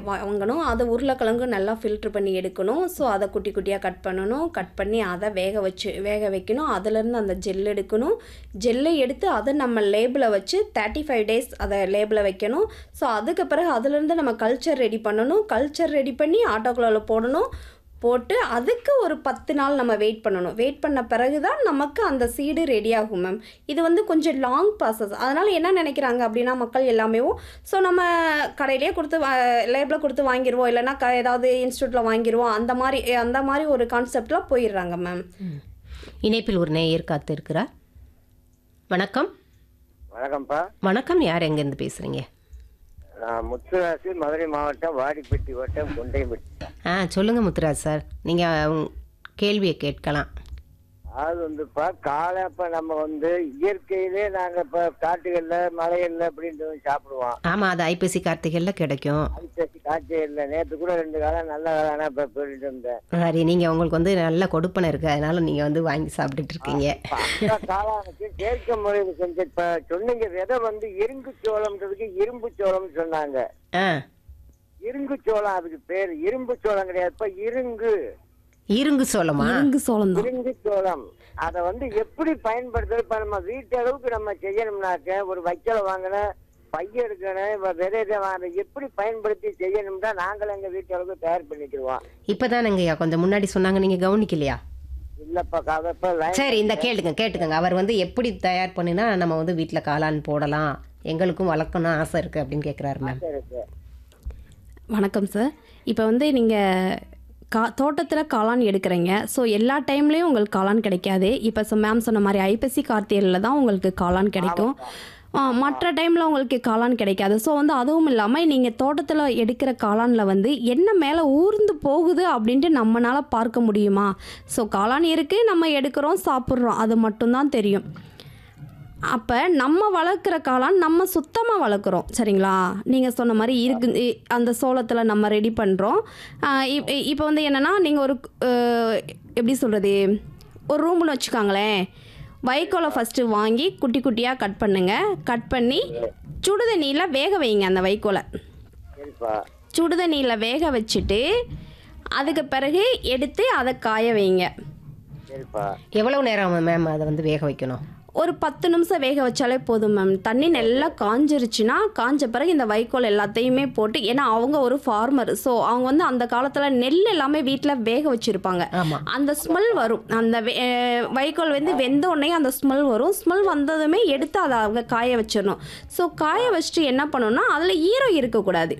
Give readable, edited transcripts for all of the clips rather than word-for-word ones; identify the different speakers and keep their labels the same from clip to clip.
Speaker 1: வாங்கணும். அதை உருளைக்கிழங்கு நல்லா ஃபில்ட்ரு பண்ணி எடுக்கணும். ஸோ அதை குட்டி குட்டியாக கட் பண்ணணும். கட் பண்ணி அதை வேக வைக்கணும். அதிலேருந்து அந்த ஜெல் எடுக்கணும். ஜெல்லை எடுத்து அதை நம்ம லேபிளை வச்சு 35 டேஸ் அதை லேபிளை வைக்கணும். ஸோ அதுக்கு பிறகு அதுலேருந்து நம்ம கல்ச்சர் ரெடி பண்ணணும். கல்ச்சர் ரெடி பண்ணி ஆட்டோக்ளோவில் போடணும். போட்டு அதுக்கு ஒரு 10 நாள் நம்ம வெயிட் பண்ணணும். வெயிட் பண்ண பிறகு தான் நமக்கு அந்த சீடு ரெடி ஆகும் மேம். இது வந்து கொஞ்சம் லாங் ப்ராசஸ். அதனால் என்ன நினைக்கிறாங்க அப்படின்னா மக்கள் எல்லாமே, ஸோ நம்ம கடையிலே கொடுத்து லேபிளை கொடுத்து வாங்கிடுவோம், இல்லைன்னா ஏதாவது இன்ஸ்டியூட்டில் வாங்கிடுவோம், அந்த மாதிரி ஒரு கான்செப்டில் போயிடுறாங்க மேம்.
Speaker 2: இணைப்பில் ஒரு நேயர் காத்து இருக்கிறார். வணக்கம்.
Speaker 3: வணக்கம்ப்பா.
Speaker 2: வணக்கம். யார் எங்கேருந்து பேசுகிறீங்க?
Speaker 3: நான் முத்துராசு, மதுரை மாவட்டம், வாடிப்பட்டி வட்டம், கொண்டைப்பட்டி.
Speaker 2: சொல்லுங்கள் முத்துராஜ் சார், நீங்கள் கேள்வியை கேட்கலாம்.
Speaker 3: அது வந்துப்பா காலை இப்போ நம்ம இயற்கையிலே நாங்கள் இப்போ காட்டுகளில் மலைகளில் அப்படின்ட்டு சாப்பிடுவோம்.
Speaker 2: ஆமாம், அது ஐப்பசி கார்த்திகையில் கிடைக்கும்.
Speaker 3: ஐப்பசி காய்ச்சல் நேற்று கூட 2 காலம் நல்ல காலம் இப்போ போயிட்டு இருந்தேன்.
Speaker 2: சரி, நீங்கள் உங்களுக்கு நல்ல கொடுப்பனை இருக்குது, அதனால நீங்கள் வாங்கி சாப்பிட்டுட்டு இருக்கீங்க.
Speaker 3: காலானுக்கு செயற்கை முறையில் செஞ்ச இப்போ சொன்னீங்க விதை இருங்கு சோளம்ன்றதுக்கு இரும்பு சோளம்னு சொன்னாங்க. இருங்கு சோளம் அதுக்கு பேர். இரும்பு சோளம் கிடையாது, இப்போ இருங்கு சோளமா?
Speaker 1: இருங்கு சோளம் தான்.
Speaker 3: இருங்கு சோளம் அதை எப்படி பயன்படுத்துறது? இப்ப நம்ம வீட்டு அளவுக்கு நம்ம செய்யணும்னாக்க ஒரு வைக்கோலை வாங்கணும், பைய எடுக்கணும், விதை அதை எப்படி பயன்படுத்தி செய்யணும்னா நாங்களும் எங்க வீட்டு அளவுக்கு தயார் பண்ணிக்கிடுவோம்.
Speaker 2: இப்பதானங்கய்யா கொஞ்சம் முன்னாடி சொன்னாங்க, நீங்க கவனிக்கலையா?
Speaker 3: இல்லப்பா.
Speaker 2: சரி, இந்த கேட்டுக்கங்க. அவர் எப்படி தயார் பண்ணினா நம்ம வீட்டுல காளான் போடலாம், எங்களுக்கும் வளர்க்கணும் ஆசை இருக்கு அப்படின்னு கேட்கிறாரு மேம்.
Speaker 1: வணக்கம் சார். இப்போ நீங்கள் தோட்டத்தில் காளான் எடுக்கிறீங்க. ஸோ எல்லா டைம்லேயும் உங்களுக்கு காளான் கிடைக்காது. இப்போ மேம் சொன்ன மாதிரி ஐப்பசி கார்த்திகையில் தான் உங்களுக்கு காளான் கிடைக்கும். மற்ற டைமில் உங்களுக்கு காளான் கிடைக்காது. ஸோ அதுவும் இல்லாமல் நீங்கள் தோட்டத்தில் எடுக்கிற காளானில் என்ன மேலே ஊர்ந்து போகுது அப்படின்ட்டு நம்மளால் பார்க்க முடியுமா? ஸோ காளான் இருக்குது, நம்ம எடுக்கிறோம், சாப்பிட்றோம், அது மட்டும்தான் தெரியும். அப்போ நம்ம வளர்க்குற காளான் நம்ம சுத்தமாக வளர்க்குறோம், சரிங்களா? நீங்கள் சொன்ன மாதிரி இருக்கு, அந்த சோளத்தில் நம்ம ரெடி பண்ணுறோம். இப்போ என்னென்னா நீங்கள் ஒரு எப்படி சொல்கிறது, ஒரு ரூம்னு வச்சுக்காங்களேன். வைக்கோலை ஃபஸ்ட்டு வாங்கி குட்டி குட்டியாக கட் பண்ணுங்கள். கட் பண்ணி சுடுதண்ணியில் வேக வைங்க. அந்த வைக்கோலை சுடுதண்ணியில் வேக வச்சுட்டு அதுக்கு பிறகு எடுத்து அதை காய வைங்க.
Speaker 2: எவ்வளோ நேரம் மேம் அதை வேக வைக்கணும்?
Speaker 1: ஒரு 10 நிமிஷம் வேக வச்சாலே போதும் மேம். தண்ணி நல்லா காஞ்சிருச்சுன்னா, காஞ்ச பிறகு இந்த வைக்கோல் எல்லாத்தையுமே போட்டு, ஏன்னா அவங்க ஒரு ஃபார்மர், ஸோ அவங்க அந்த காலத்தில் நெல் எல்லாமே வீட்டில் வேக வச்சுருப்பாங்க. அந்த ஸ்மெல் வரும். அந்த வைக்கோல் வெந்த உடனே அந்த ஸ்மெல் வரும். ஸ்மெல் வந்ததுமே எடுத்து அதை அவங்க காய வச்சிடணும். ஸோ காய வச்சுட்டு என்ன பண்ணணும்னா, அதில் ஈரம் இருக்கக்கூடாது.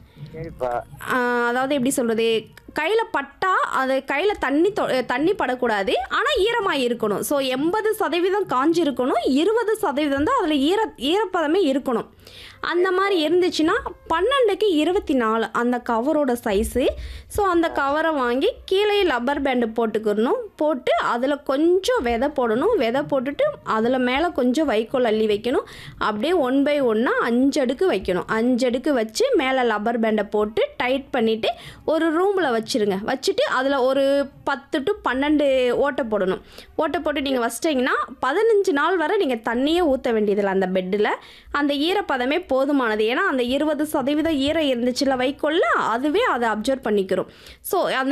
Speaker 1: அதாவது எப்படி சொல்கிறது, கையில் பட்டா அது கையில் தண்ணி படக்கூடாது, ஆனால் ஈரமாக இருக்கணும். ஸோ 80% காஞ்சி இருக்கணும், 20% தான் அதில் ஈரப்பதமே இருக்கணும். அந்த மாதிரி இருந்துச்சுன்னா 12க்கு 24 அந்த கவரோட சைஸு. ஸோ அந்த கவரை வாங்கி கீழே லப்பர் பேண்டு போட்டுக்கணும். போட்டு அதில் கொஞ்சம் விதை போடணும். விதை போட்டுட்டு அதில் மேலே கொஞ்சம் வைக்கோல் அள்ளி வைக்கணும். அப்படியே 1 by 1 5 அடுக்கு வைக்கணும். 5 அடுக்கு வச்சு மேலே லப்பர் பேண்டை போட்டு டைட் பண்ணிவிட்டு ஒரு ரூமில் வச்சுருங்க. வச்சுட்டு அதில் ஒரு 10 to 12 ஓட்டை போடணும். ஓட்டை போட்டு நீங்கள் வச்சிட்டிங்கன்னா 15 நாள் வரை நீங்கள் தண்ணியே ஊற்ற வேண்டியதில்லை. அந்த பெட்டில் அந்த ஈரப்பதமே போதுமானது. ஏன்னா அந்த 20% ஈரம் இருந்துச்சுல வைக்கோல்ல, அதுவே அதை அப்சர்வ் பண்ணிக்கிறோம். ஸோ அந்த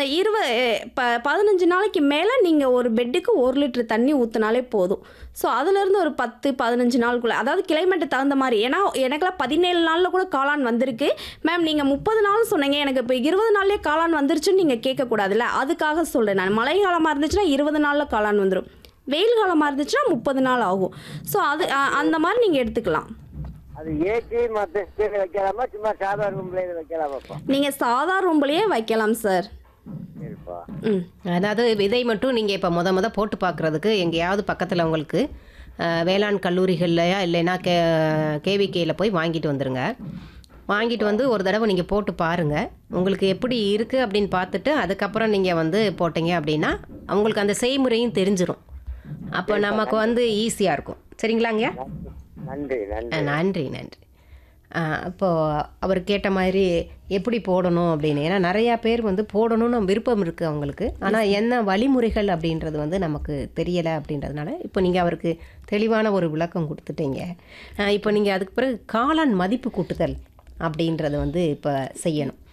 Speaker 1: 15 நாளைக்கு மேலே நீங்கள் ஒரு பெட்டுக்கு 1 லிட்டர் தண்ணி ஊற்றினாலே போதும். ஸோ அதுலேருந்து ஒரு 10-15 நாளுக்குள்ளே, அதாவது கிளைமேட்டு தகுந்த மாதிரி. ஏன்னா எனக்குலாம் 17 நாளில் கூட காளான் வந்திருக்கு. மேம் நீங்கள் 30 நாள் சொன்னீங்க, எனக்கு இப்போ 20 நாள்லேயே காளான் வந்துருச்சுன்னு நீங்கள் கேட்கக்கூடாதுல்ல, அதுக்காக சொல்கிறேன் நான். மழை காலமாக இருந்துச்சுன்னா 20 நாளில் காளான் வந்துடும். வெயில் காலமாக இருந்துச்சுன்னா 30 நாள் ஆகும். ஸோ அந்த மாதிரி நீங்கள் எடுத்துக்கலாம்.
Speaker 3: அது ஏசி மற்ற ஸ்டேஜ் வைக்கலாமா, சும்மா சாதா ரூம்லேயே வைக்கலாமாப்பா?
Speaker 1: நீங்கள் சாதா ரூம்லேயே வைக்கலாம் சார்.
Speaker 2: அதாவது விதை மட்டும் நீங்கள் இப்போ முத போட்டு பார்க்குறதுக்கு எங்கேயாவது பக்கத்தில் உங்களுக்கு வேளாண் கல்லூரிகள்லையா இல்லைன்னா கேவிகேயில் போய் வாங்கிட்டு வந்துடுங்க. வாங்கிட்டு வந்து ஒரு தடவை நீங்கள் போட்டு பாருங்கள். உங்களுக்கு எப்படி இருக்குது அப்படின்னு பார்த்துட்டு அதுக்கப்புறம் நீங்கள் போட்டீங்க அப்படின்னா அவங்களுக்கு அந்த செய்முறையும் தெரிஞ்சிடும். அப்போ நமக்கு ஈஸியாக இருக்கும். சரிங்களாங்க?
Speaker 3: நன்றி நன்றி
Speaker 2: நன்றி நன்றி. அப்போது அவர் கேட்ட மாதிரி எப்படி போடணும் அப்படின்னு, ஏன்னா நிறையா பேர் போடணும்னு விருப்பம் இருக்குது அவங்களுக்கு, ஆனால் என்ன வழிமுறைகள் அப்படின்றது நமக்கு தெரியலை அப்படின்றதுனால இப்போ நீங்கள் அவருக்கு தெளிவான ஒரு விளக்கம் கொடுத்துட்டீங்க. இப்போ நீங்கள் அதுக்கு பிறகு காளான் மதிப்பு கூட்டுதல் அப்படின்றது இப்போ செய்யணும்.